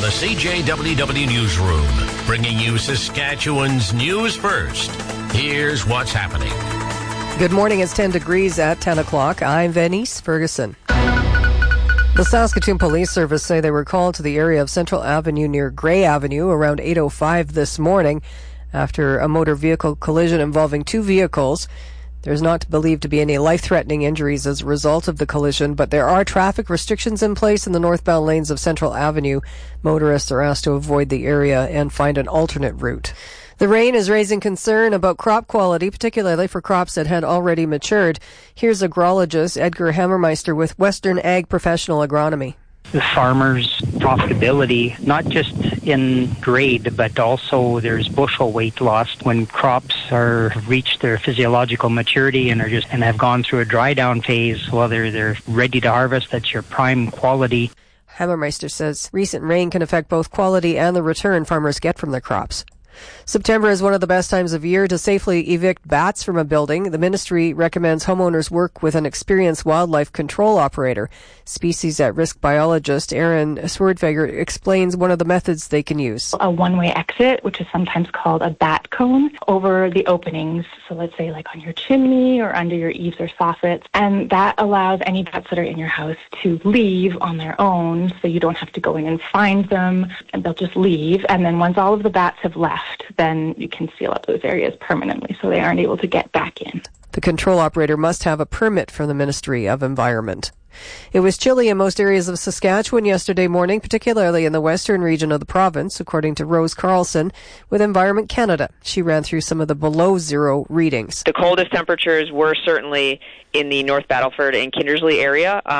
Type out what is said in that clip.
the CJWW Newsroom, bringing you Saskatchewan's news first. Here's what's happening. Good morning. It's 10 degrees at 10 o'clock. I'm Venice Ferguson. The Saskatoon Police Service say they were called to the area of Central Avenue near Grey Avenue around 8:05 this morning after a motor vehicle collision involving two vehicles. There's not believed to be any life-threatening injuries as a result of the collision, but there are traffic restrictions in place in the northbound lanes of Central Avenue. Motorists are asked to avoid the area and find an alternate route. The rain is raising concern about crop quality, particularly for crops that had already matured. Here's agrologist Edgar Hammermeister with Western Ag Professional Agronomy. The farmer's profitability, not just in grade, but also there's bushel weight lost when crops are reached their physiological maturity and have gone through a dry down phase. Well, they're ready to harvest. That's your prime quality. Hammermeister says recent rain can affect both quality and the return farmers get from their crops. September is one of the best times of year to safely evict bats from a building. The ministry recommends homeowners work with an experienced wildlife control operator. Species at risk biologist Erin Swerdfager explains one of the methods they can use. A one-way exit, which is sometimes called a bat cone, over the openings. So let's say like on your chimney or under your eaves or soffits. And that allows any bats that are in your house to leave on their own, so you don't have to go in and find them, and they'll just leave. And then once all of the bats have left, then you can seal up those areas permanently so they aren't able to get back in. The control operator must have a permit from the Ministry of Environment. It was chilly in most areas of Saskatchewan yesterday morning, particularly in the western region of the province, according to Rose Carlson with Environment Canada. She ran through some of the below zero readings. The coldest temperatures were certainly in the North Battleford and Kindersley area.